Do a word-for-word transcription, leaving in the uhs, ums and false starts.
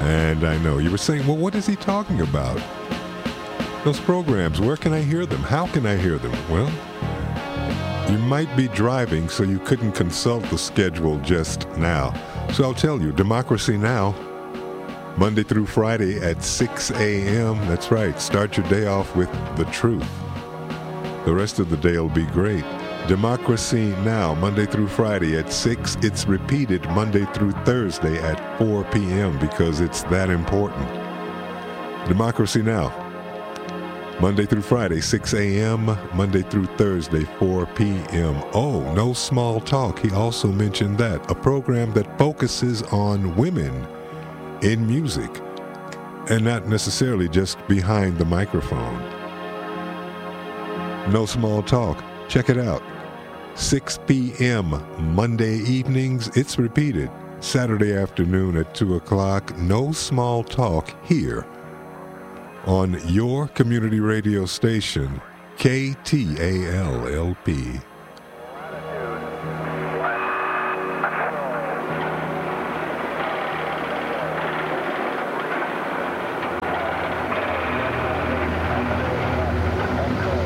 And I know you were saying, well, what is he talking about? Those programs, where can I hear them? How can I hear them? Well, you might be driving, so you couldn't consult the schedule just now. So I'll tell you, Democracy Now!, Monday through Friday at six a.m. That's right. Start your day off with the truth. The rest of the day will be great. Democracy Now!, Monday through Friday at six. It's repeated Monday through Thursday at four p.m. because it's that important. Democracy Now!, Monday through Friday, six a.m., Monday through Thursday, four p.m. Oh, No Small Talk. He also mentioned that. A program that focuses on women in music and not necessarily just behind the microphone. No Small Talk. Check it out. six p.m. Monday evenings. It's repeated Saturday afternoon at two o'clock. No Small Talk here on your community radio station, K T A L L P.